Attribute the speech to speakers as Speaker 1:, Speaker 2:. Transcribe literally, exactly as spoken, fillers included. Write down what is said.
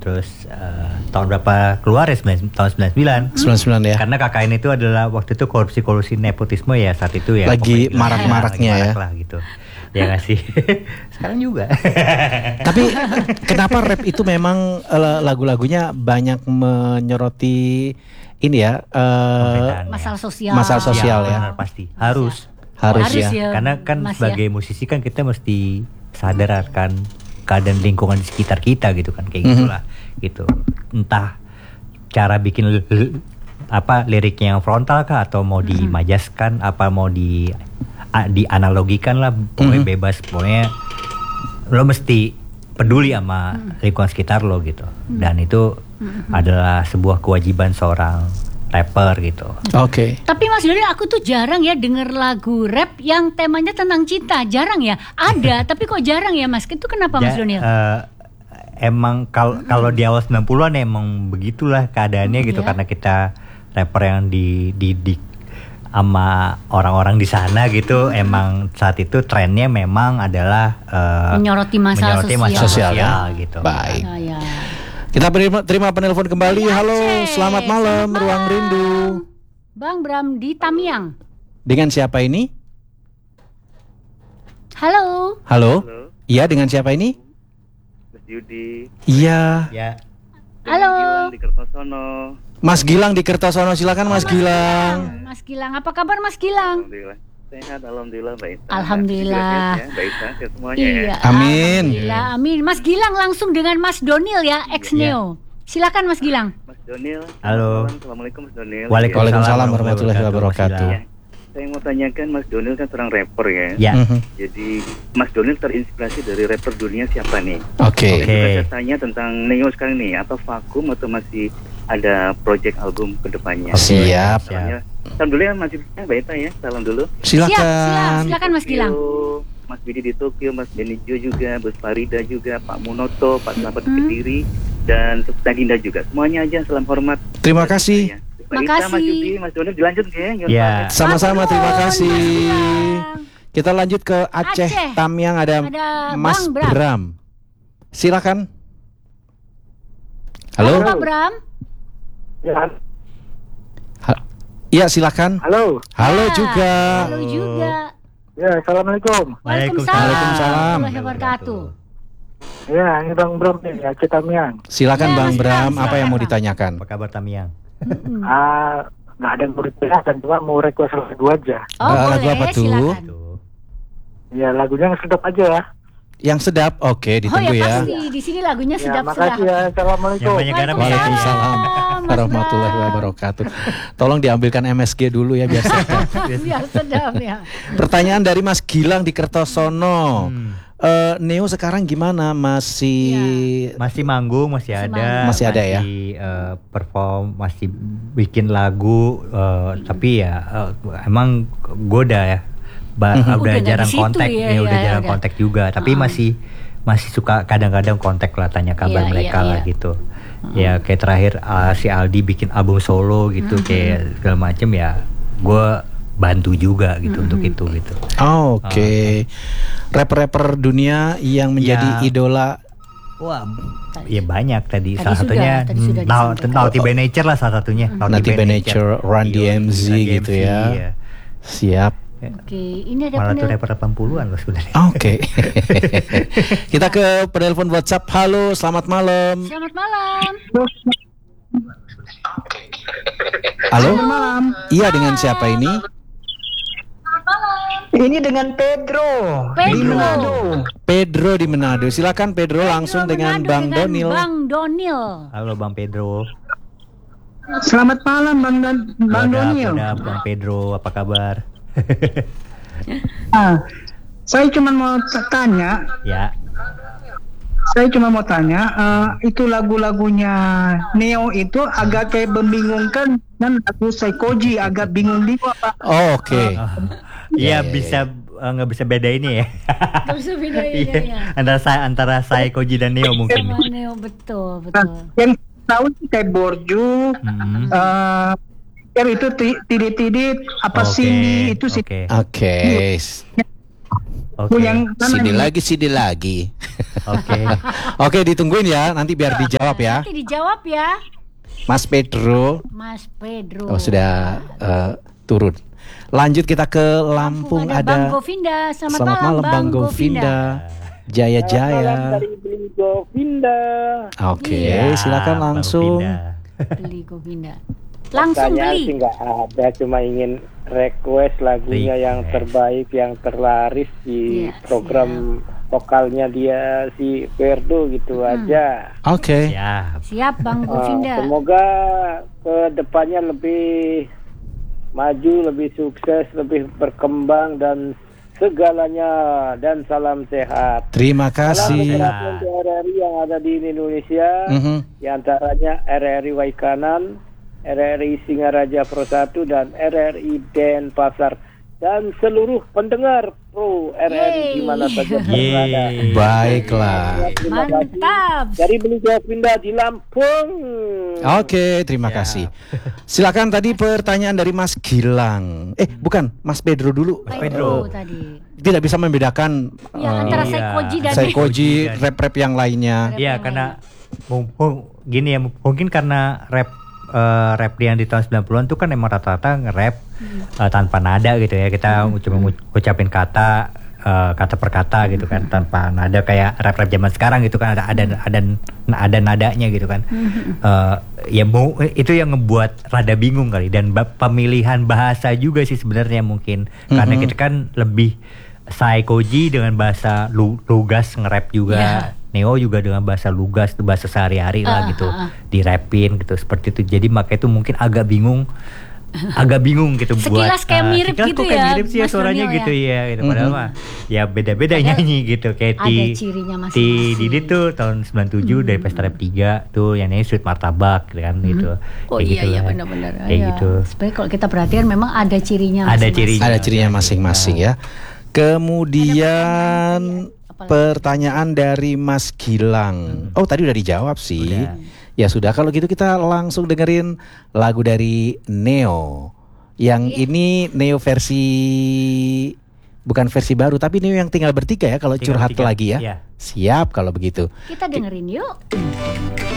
Speaker 1: terus uh, tahun berapa keluar ya, sembilan, tahun sembilan puluh sembilan.
Speaker 2: sembilan puluh sembilan ya.
Speaker 1: Karena K K N itu adalah waktu itu korupsi-korupsi nepotisme ya saat itu ya.
Speaker 2: Lagi marak-maraknya ya.
Speaker 1: Marak lah gitu. Ya nggak sih. Sekarang juga.
Speaker 2: Tapi kenapa rap itu memang uh, lagu-lagunya banyak menyoroti ini ya uh,
Speaker 3: masalah sosial.
Speaker 2: Masalah sosial ya.
Speaker 1: Benar, pasti harus.
Speaker 2: Harus,
Speaker 1: harus
Speaker 2: ya.
Speaker 1: ya. Karena kan
Speaker 3: Mas
Speaker 1: sebagai
Speaker 3: ya.
Speaker 1: musisi kan kita mesti sadar akan keadaan lingkungan di sekitar kita gitu kan, kayak
Speaker 2: Mm-hmm.
Speaker 1: gitulah gitu. Entah cara bikin li- li- apa liriknya yang frontal kah atau mau
Speaker 3: Mm-hmm.
Speaker 1: dimajaskan, apa mau di a, dianalogikan lah, pokoknya
Speaker 2: Mm-hmm.
Speaker 1: bebas, pokoknya lo mesti peduli sama
Speaker 3: Mm-hmm.
Speaker 1: lingkungan sekitar lo gitu. Dan itu
Speaker 3: Mm-hmm.
Speaker 1: adalah sebuah kewajiban seorang rapper gitu.
Speaker 2: Oke. Okay.
Speaker 3: Tapi Mas Doni, aku tuh jarang ya denger lagu rap yang temanya tentang cinta. Jarang ya. Ada, tapi kok jarang ya Mas? Itu kenapa Mas
Speaker 1: Ja-
Speaker 3: Doni?
Speaker 1: eh, emang kal- kalau di awal sembilan puluhan emang begitulah keadaannya gitu,
Speaker 3: Iya.
Speaker 1: karena kita rapper yang dididik sama orang-orang di sana gitu. Emang saat itu trennya memang adalah eh,
Speaker 3: Menyoroti masalah
Speaker 1: menyoroti
Speaker 3: sosial.
Speaker 1: masalah
Speaker 2: Sosial, ya?
Speaker 1: gitu.
Speaker 2: Baik.
Speaker 3: Ah, ya.
Speaker 2: Kita terima, terima penelpon kembali.
Speaker 3: Dari
Speaker 2: Halo,
Speaker 3: Aceh.
Speaker 2: selamat malam,
Speaker 3: Selamat
Speaker 2: Ruang
Speaker 3: malam.
Speaker 2: Rindu.
Speaker 3: Bang Bram di Tamiang.
Speaker 2: Dengan siapa ini?
Speaker 3: Halo.
Speaker 2: Halo.
Speaker 4: Halo,
Speaker 2: Iya, dengan siapa ini?
Speaker 4: Mas Yudi.
Speaker 2: Iya.
Speaker 1: Ya,
Speaker 3: Halo.
Speaker 4: Gilang di Kertosono.
Speaker 2: Mas Gilang di Kertosono, silakan Mas Gilang.
Speaker 3: Mas Gilang, apa kabar Mas Gilang?
Speaker 4: Alhamdulillah. Sehat, alhamdulillah, Mbak Isa.
Speaker 3: Alhamdulillah.
Speaker 4: Juga sehat ya, Mbak Isa, sehat semuanya
Speaker 3: Iya.
Speaker 4: ya.
Speaker 2: Amin.
Speaker 3: Alhamdulillah, amin. Mas Gilang langsung dengan Mas Donil ya, ex Neo. Silakan Mas Gilang.
Speaker 4: Mas Donil.
Speaker 1: Halo.
Speaker 4: Assalamualaikum Mas Donil.
Speaker 2: Waalaikumsalam warahmatullahi wabarakatuh.
Speaker 4: Ya. Saya mau tanyakan, Mas Donil kan seorang rapper ya.
Speaker 1: ya.
Speaker 2: Mhm.
Speaker 4: Jadi Mas Donil terinspirasi dari rapper dunia siapa nih?
Speaker 2: Oke.
Speaker 1: Oke.
Speaker 4: Saya tanya tentang Neo sekarang nih, atau vakum atau masih ada project album kedepannya?
Speaker 2: Siap.
Speaker 4: Soalnya, salam dulu ya Mas Ibnu, Mbak Ita ya, salam dulu.
Speaker 3: Siap, siap.
Speaker 2: Silakan.
Speaker 3: Silakan Mas Gilang.
Speaker 4: Tokyo, Mas Bidi di Tokyo, Mas Benijo juga, Bos Farida juga, Pak Munoto, Pak Selamat
Speaker 3: Hmm.
Speaker 4: Kediri, dan Dinda juga. Semuanya aja salam hormat.
Speaker 2: Terima kasih.
Speaker 4: Ya.
Speaker 3: Terima
Speaker 4: Mbak Ita, Mas
Speaker 3: kasih.
Speaker 4: Yudi, Mas Dono dilanjut ya.
Speaker 1: Ya.
Speaker 2: Sama-sama, terima
Speaker 3: Matur,
Speaker 2: kasih.
Speaker 3: Mas Gilang.
Speaker 2: Kita lanjut ke Aceh,
Speaker 3: Aceh.
Speaker 2: Tamiang, ada,
Speaker 3: Ada
Speaker 2: Mas
Speaker 3: Bang Bram.
Speaker 2: Bram. Silakan. Halo.
Speaker 3: Halo Pak Bram.
Speaker 5: Ya,
Speaker 2: Ha- Iya, silakan.
Speaker 5: halo.
Speaker 2: Halo
Speaker 3: Ya,
Speaker 2: juga.
Speaker 3: Halo juga.
Speaker 5: Ya, assalamualaikum.
Speaker 3: Waalaikumsalam.
Speaker 2: Waalaikumsalam.
Speaker 3: Warahmatullahi wabarakatuh.
Speaker 5: Ya, ini Bang Bram nih, ya Aceh Tamiang.
Speaker 2: Silakan
Speaker 3: Ya,
Speaker 2: Bang
Speaker 3: Mas
Speaker 2: Bram,
Speaker 3: Bram,
Speaker 2: apa yang mau
Speaker 3: silakan,
Speaker 2: ditanyakan?
Speaker 1: Apa kabar Tamiang?
Speaker 3: Mm-mm.
Speaker 5: Ah, nggak ada yang mau ditanyakan, cuma mau request lagu aja.
Speaker 3: Oh,
Speaker 2: Ah, lagu
Speaker 3: boleh,
Speaker 2: apa tuh?
Speaker 3: silakan.
Speaker 1: Tuh.
Speaker 5: Ya, lagunya yang sedap aja ya.
Speaker 2: Yang sedap, oke,
Speaker 3: Oh
Speaker 2: ditunggu
Speaker 3: ya
Speaker 2: ya.
Speaker 3: pasti, di sini lagunya
Speaker 5: Ya,
Speaker 3: sedap-sedap.
Speaker 5: makasih ya. Assalamualaikum.
Speaker 1: Yang banyak garam ya.
Speaker 2: Waalaikumsalam
Speaker 3: Mas
Speaker 2: warahmatullahi
Speaker 3: Bram.
Speaker 2: wabarakatuh. Tolong diambilkan M S G dulu ya biar sedap.
Speaker 3: Biar sedap ya.
Speaker 2: Pertanyaan dari Mas Gilang di Kertosono.
Speaker 1: Hmm.
Speaker 2: Eh, Neo sekarang gimana? Masih
Speaker 1: Masih manggung, masih
Speaker 3: Masih
Speaker 1: ada,
Speaker 3: manggung.
Speaker 2: Masih ada ya?
Speaker 1: eh, perform, masih bikin lagu, eh, tapi ya eh, emang gue udah ya, ba-
Speaker 2: Mhm.
Speaker 1: udah,
Speaker 3: Udah nggak
Speaker 1: jarang
Speaker 3: di situ
Speaker 1: kontak,
Speaker 3: ya,
Speaker 1: ya,
Speaker 3: ya,
Speaker 1: udah jarang
Speaker 3: udah.
Speaker 1: kontak juga, tapi
Speaker 3: Uh-uh.
Speaker 1: masih masih suka kadang-kadang kontak lah, tanya kabar
Speaker 3: Iya,
Speaker 1: mereka
Speaker 3: iya,
Speaker 1: lah
Speaker 3: iya.
Speaker 1: gitu. Ya kayak terakhir uh, si Aldi bikin album solo gitu,
Speaker 3: Mhm.
Speaker 1: kayak segala macem ya, gue bantu juga gitu
Speaker 3: Mhm.
Speaker 1: untuk itu gitu.
Speaker 2: Oh, oke. Rapper-rapper dunia yang menjadi
Speaker 1: Ya.
Speaker 2: idola.
Speaker 1: Wah, ya banyak tadi.
Speaker 3: Tadi
Speaker 1: salah
Speaker 3: sudah,
Speaker 1: satunya
Speaker 3: tadi sudah
Speaker 1: Nau-
Speaker 3: disampaikan.
Speaker 1: Naughty by Nature lah salah satunya.
Speaker 2: Naughty by Nature, Run D M Z
Speaker 1: Run
Speaker 2: gitu
Speaker 1: D M Z,
Speaker 2: ya.
Speaker 1: iya.
Speaker 2: Siap.
Speaker 3: Oke, ini ada
Speaker 1: Malah tuh
Speaker 3: penel-
Speaker 1: rapper delapan puluhan loh sebenarnya.
Speaker 2: Oke. Kita ke penelpon WhatsApp. Halo, selamat malam.
Speaker 3: Selamat malam.
Speaker 2: Halo. Iya, dengan siapa ini?
Speaker 6: Ini dengan Pedro, di
Speaker 3: Pedro.
Speaker 6: Manado.
Speaker 2: Pedro di Manado. Silakan Pedro, langsung
Speaker 3: Pedro
Speaker 2: dengan
Speaker 3: Manado
Speaker 2: Bang
Speaker 3: dengan
Speaker 2: Donil.
Speaker 3: Bang Donil.
Speaker 1: Halo Bang Pedro.
Speaker 6: Selamat malam Bang Don, Bang
Speaker 1: Wadah,
Speaker 6: Donil.
Speaker 1: wadah, Bang Pedro, apa kabar?
Speaker 6: Ah, saya cuma mau t- tanya,
Speaker 1: Ya,
Speaker 6: saya cuma mau tanya, eh, itu lagu-lagunya Neo itu agak kayak membingungkan dan lagu Saikoji agak bingung juga Pak.
Speaker 2: Oh, oke.
Speaker 1: iya
Speaker 2: Ya, ya,
Speaker 1: bisa eh, nggak bisa beda ini ya.
Speaker 3: Gak bisa bedain
Speaker 1: Iya,
Speaker 3: ya.
Speaker 1: antara saya antara saya Koji dan Neo mungkin.
Speaker 3: Sama Neo, betul,
Speaker 6: Nah,
Speaker 3: betul.
Speaker 6: yang tahu sih kayak Borju,
Speaker 1: Hmm.
Speaker 6: eh, yang itu ti- tidit-tidit apa
Speaker 1: Oke,
Speaker 6: sini itu sih.
Speaker 1: oke.
Speaker 2: Oke.
Speaker 1: Oke.
Speaker 6: Oh, yang mana
Speaker 2: Sini
Speaker 6: nih?
Speaker 2: lagi, sini lagi.
Speaker 1: Oke.
Speaker 2: Oke, ditungguin ya, nanti biar dijawab ya.
Speaker 3: Nanti dijawab ya,
Speaker 2: Mas Pedro.
Speaker 3: Mas Pedro.
Speaker 2: Oh, sudah eh, turun. Lanjut kita ke Lampung,
Speaker 3: ada,
Speaker 2: ada.
Speaker 3: Bang Govinda. Selamat,
Speaker 2: Selamat malam Bang Govinda. Jaya Jaya.
Speaker 5: dari Beli Govinda.
Speaker 2: Oke,
Speaker 3: Iya.
Speaker 2: silakan
Speaker 1: Bang
Speaker 2: langsung.
Speaker 1: Pindah.
Speaker 3: Beli Govinda. Langsung
Speaker 5: Pertanyaan sih
Speaker 3: beli.
Speaker 5: nggak ada, cuma ingin request lagunya yang
Speaker 1: Request.
Speaker 5: terbaik, yang terlaris di
Speaker 3: Iya,
Speaker 5: program vokalnya dia si Ferdo gitu aja.
Speaker 2: Oke.
Speaker 1: Siap.
Speaker 3: Siap Bang
Speaker 5: Ah,
Speaker 3: Govinda.
Speaker 5: semoga ke depannya lebih maju, lebih sukses, lebih berkembang dan segalanya, dan salam sehat.
Speaker 2: Terima
Speaker 5: Salam
Speaker 2: kasih.
Speaker 5: beberapa untuk R R I yang ada di Indonesia,
Speaker 2: Mhm.
Speaker 5: di antaranya R R I Waikanan, R R I Singaraja Pro satu, dan R R I Denpasar, dan seluruh pendengar Pro R R I di mana saja berada.
Speaker 1: Yeay.
Speaker 2: Baiklah.
Speaker 5: Terima kasih.
Speaker 3: Mantap.
Speaker 5: Dari Beli Govinda di Lampung.
Speaker 2: Oke, terima kasih. Silakan tadi pertanyaan dari Mas Gilang. Eh, bukan, Mas Pedro dulu.
Speaker 3: Mas
Speaker 1: Pedro.
Speaker 3: tadi.
Speaker 2: Tidak bisa membedakan
Speaker 3: Ya,
Speaker 2: eh,
Speaker 3: antara
Speaker 1: Iya.
Speaker 3: Saikoji dan
Speaker 2: Saikoji,
Speaker 1: dan-
Speaker 2: rap-rap yang lainnya.
Speaker 1: Iya, karena mung- mung- gini ya, mungkin karena rap eh, rap yang di tahun sembilan puluhan tuh kan emang rata-rata nge-rap eh, tanpa nada gitu ya. Kita cuma ngu- ngucapin kata eh, kata per kata gitu kan, tanpa nada kayak rap-rap zaman sekarang gitu kan, ada ada ada ada nadanya gitu kan. Eh, ya mau itu yang ngebuat rada bingung kali, dan ba- pemilihan bahasa juga sih sebenarnya mungkin karena
Speaker 2: Mhm.
Speaker 1: kita kan lebih Saikoji dengan bahasa lu- lugas nge-rap juga.
Speaker 3: Ya.
Speaker 1: Neo juga dengan bahasa lugas, tuh bahasa sehari-hari lah
Speaker 3: Ah,
Speaker 1: gitu,
Speaker 3: ah, ah.
Speaker 1: dirapin gitu seperti itu. Jadi makanya itu mungkin agak bingung, agak bingung gitu buat.
Speaker 3: Sekilas kayak
Speaker 1: ah,
Speaker 3: mirip
Speaker 1: sekilas
Speaker 3: gitu
Speaker 1: kok kayak
Speaker 3: ya,
Speaker 1: mirip sih ya
Speaker 3: Mas
Speaker 1: suaranya
Speaker 3: Daniel
Speaker 1: gitu ya, gitu. Padahal
Speaker 2: Mhm.
Speaker 1: mah ya beda-beda
Speaker 3: Padahal
Speaker 1: nyanyi gitu. Kayak
Speaker 3: ada
Speaker 1: Ti
Speaker 3: cirinya
Speaker 1: Ti
Speaker 3: masing-masing.
Speaker 1: Didi tuh tahun sembilan puluh tujuh dari Pesta Rap tiga tuh yang nyanyi Sweet Martabak gitu kan gitu.
Speaker 3: Oh
Speaker 1: Kayak
Speaker 3: iya
Speaker 1: gitu
Speaker 3: iya
Speaker 1: lah.
Speaker 3: benar-benar.
Speaker 1: Kayak
Speaker 3: Iya.
Speaker 1: gitu.
Speaker 3: Sebenarnya kalau kita perhatikan memang ada cirinya.
Speaker 1: Ada
Speaker 3: masing-masing.
Speaker 1: cirinya.
Speaker 2: Ada cirinya masing-masing ya. Kemudian
Speaker 3: Apalagi?
Speaker 2: pertanyaan dari Mas Gilang. Oh, tadi udah dijawab sih.
Speaker 1: Udah.
Speaker 2: Ya sudah, kalau gitu kita langsung dengerin lagu dari Neo. Yang ini Neo versi, bukan versi baru, tapi Neo yang tinggal bertiga ya kalau
Speaker 1: Tinggal
Speaker 2: curhat
Speaker 1: bertiga,
Speaker 2: lagi ya.
Speaker 1: iya.
Speaker 2: Siap kalau begitu.
Speaker 3: Kita dengerin yuk.